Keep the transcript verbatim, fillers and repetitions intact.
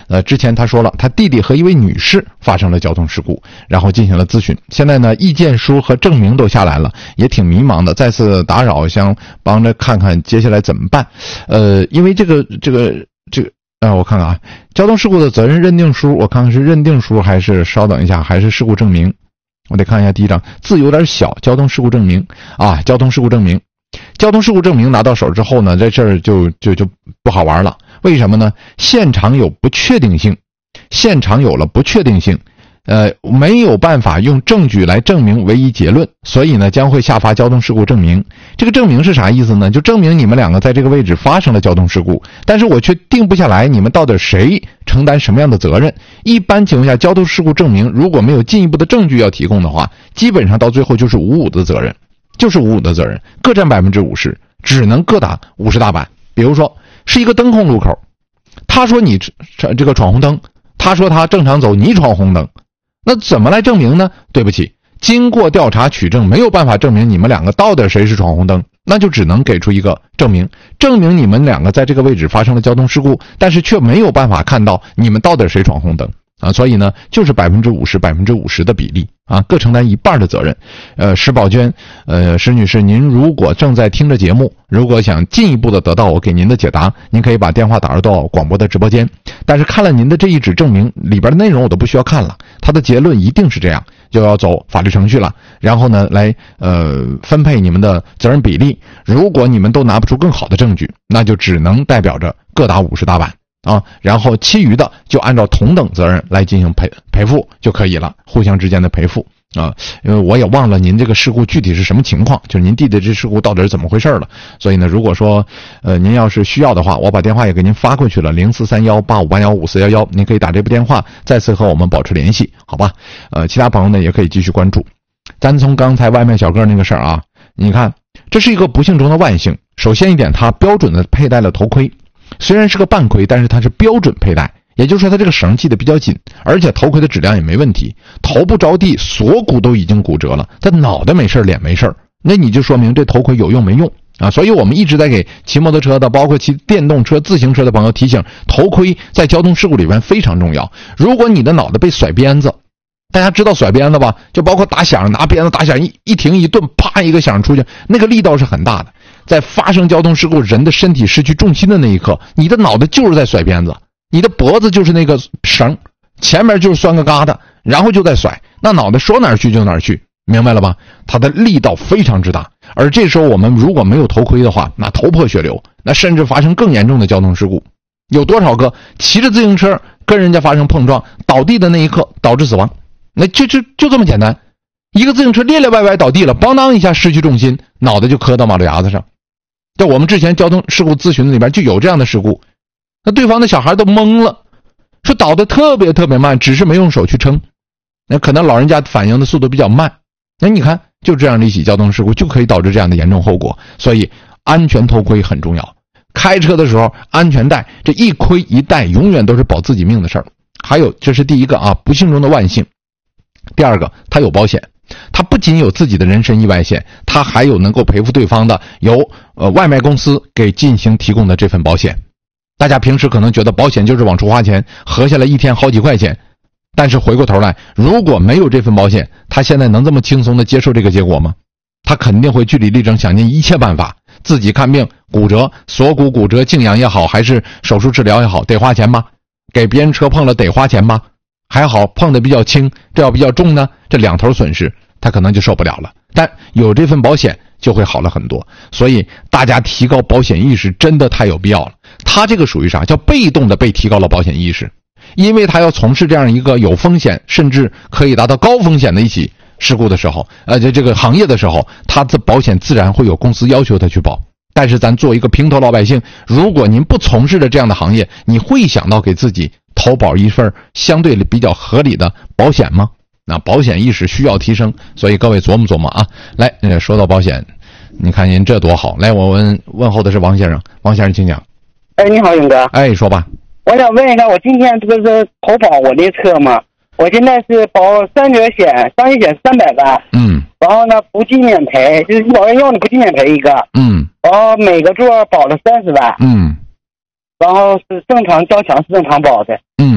呃，之前他说了，他弟弟和一位女士发生了交通事故，然后进行了咨询。现在呢，意见书和证明都下来了，也挺迷茫的。再次打扰，想帮着看看接下来怎么办。呃，因为这个这个这个。呃，我看看啊，交通事故的责任认定书，我看看是认定书还是稍等一下，还是事故证明？我得看一下第一张，字有点小，交通事故证明啊，交通事故证明，交通事故证明拿到手之后呢，这事儿就就就不好玩了。为什么呢？现场有不确定性，现场有了不确定性。呃，没有办法用证据来证明唯一结论，所以呢，将会下发交通事故证明。这个证明是啥意思呢？就证明你们两个在这个位置发生了交通事故，但是我却定不下来你们到底谁承担什么样的责任。一般情况下，交通事故证明如果没有进一步的证据要提供的话，基本上到最后就是五五的责任，就是五五的责任，各占百分之五十，只能各打五十大板。比如说是一个灯控路口，他说你这个闯红灯，他说他正常走，你闯红灯。那怎么来证明呢？对不起，经过调查取证，没有办法证明你们两个到底谁是闯红灯，那就只能给出一个证明，证明你们两个在这个位置发生了交通事故，但是却没有办法看到你们到底谁闯红灯啊，所以呢，就是百分之五十、百分之五十的比例啊，各承担一半的责任。呃，石宝娟，呃，石女士，您如果正在听着节目，如果想进一步的得到我给您的解答，您可以把电话打入到广播的直播间。但是看了您的这一纸证明里边的内容，我都不需要看了，它的结论一定是这样，就要走法律程序了。然后呢，来呃分配你们的责任比例。如果你们都拿不出更好的证据，那就只能代表着各打五十大板。啊，然后其余的就按照同等责任来进行赔赔付就可以了，互相之间的赔付啊。因为我也忘了您这个事故具体是什么情况，就是您弟弟这事故到底是怎么回事了。所以呢，如果说呃您要是需要的话，我把电话也给您发过去了，零四三幺八五八幺五四幺幺，您可以打这部电话再次和我们保持联系，好吧？呃，其他朋友呢也可以继续关注。咱从刚才外卖小哥那个事儿啊，你看这是一个不幸中的万幸。首先一点，他标准的佩戴了头盔。虽然是个半盔，但是它是标准佩戴，也就是说它这个绳系得比较紧，而且头盔的质量也没问题，头部着地，锁骨都已经骨折了，他脑袋没事，脸没事，那你就说明这头盔有用没用啊？所以我们一直在给骑摩托车的，包括骑电动车、自行车的朋友提醒，头盔在交通事故里面非常重要。如果你的脑袋被甩鞭子，大家知道甩鞭子吧？就包括打响，拿鞭子打响，一一停一顿，啪一个响出去，那个力道是很大的。在发生交通事故，人的身体失去重心的那一刻，你的脑袋就是在甩鞭子，你的脖子就是那个绳，前面就是拴个疙瘩，然后就在甩，那脑袋说哪儿去就哪儿去，明白了吧？它的力道非常之大，而这时候我们如果没有头盔的话，那头破血流，那甚至发生更严重的交通事故。有多少个骑着自行车跟人家发生碰撞，倒地的那一刻导致死亡？那就就就这么简单，一个自行车咧咧歪歪倒地了，邦当一下失去重心，脑袋就磕到马路牙子上。在我们之前交通事故咨询里边就有这样的事故，那对方的小孩都懵了，说倒得特别特别慢，只是没用手去撑，那可能老人家反应的速度比较慢，那你看就这样的一起交通事故就可以导致这样的严重后果。所以安全头盔很重要，开车的时候安全带这一盔一带永远都是保自己命的事儿。还有这是第一个啊，不幸中的万幸。第二个，他有保险，他不仅有自己的人身意外险，他还有能够赔付对方的由呃外卖公司给进行提供的这份保险。大家平时可能觉得保险就是往出花钱，合下来一天好几块钱，但是回过头来，如果没有这份保险，他现在能这么轻松的接受这个结果吗？他肯定会据理力争，想尽一切办法，自己看病骨折，锁骨骨折静养也好，还是手术治疗也好，得花钱吧？给别人车碰了得花钱吧？还好碰的比较轻，这要比较重呢，这两头损失他可能就受不了了。但有这份保险就会好了很多，所以大家提高保险意识真的太有必要了。他这个属于啥？叫被动的被提高了保险意识，因为他要从事这样一个有风险甚至可以达到高风险的一起事故的时候，呃，这这个行业的时候，他的保险自然会有公司要求他去保。但是咱做一个平头老百姓，如果您不从事着这样的行业，你会想到给自己投保一份相对比较合理的保险吗？那保险意识需要提升，所以各位琢磨琢磨啊。来，说到保险，你看您这多好。来，我问问候的是王先生，王先生请讲。 哎，你好，勇哥。 哎，说吧。 我想问一下，我今天这个是投保我的车嘛？我现在是保三者险，商业险三百万。嗯。然后呢，不计免赔，就是医保院要的不计免赔一个。嗯。然后每个座保了三十万。嗯。然后是正常交强是正常保的。嗯。